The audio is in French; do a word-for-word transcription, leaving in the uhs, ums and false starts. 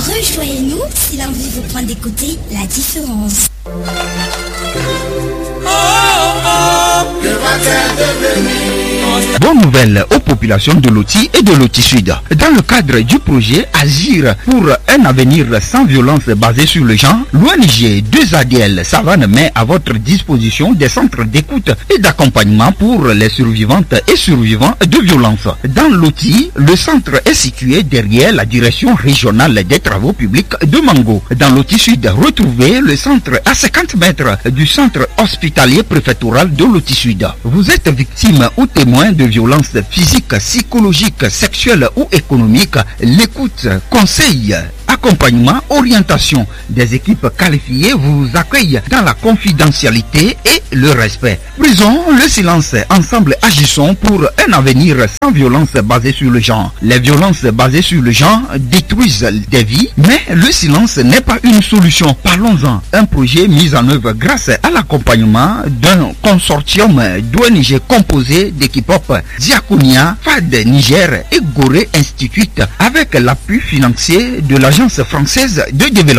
Rejoignez-nous si l'envie vous prend d'écouter la différence. Bonne nouvelle aux populations de Loti et de Loti Sud. Dans le cadre du projet Agir pour un avenir sans violence basé sur le genre, l'O N G deux A D L Savane met à votre disposition des centres d'écoute et d'accompagnement pour les survivantes et survivants de violences. Dans Loti, le centre est situé derrière la direction régionale des travaux publics de Mango. Dans Loti Sud, retrouvez le centre à cinquante mètres du centre hospitalier préfectoral de Loti Sud. Vous êtes victime ou témoin de violences physiques, psychologiques, sexuelles ou économiques. L'écoute, conseil, accompagnement, orientation des équipes qualifiées vous accueillent dans la confidentialité et le respect. Brisons le silence. Ensemble, agissons pour un avenir sans violence basée sur le genre. Les violences basées sur le genre détruisent des vies, mais le silence n'est pas une solution. Parlons-en. Un projet mis en œuvre grâce à l'accompagnement d'un consortium d'O N G composé d'équipes Diaconia, F A D Niger et Gorée Institute avec l'appui financier de l'Agence française de développement.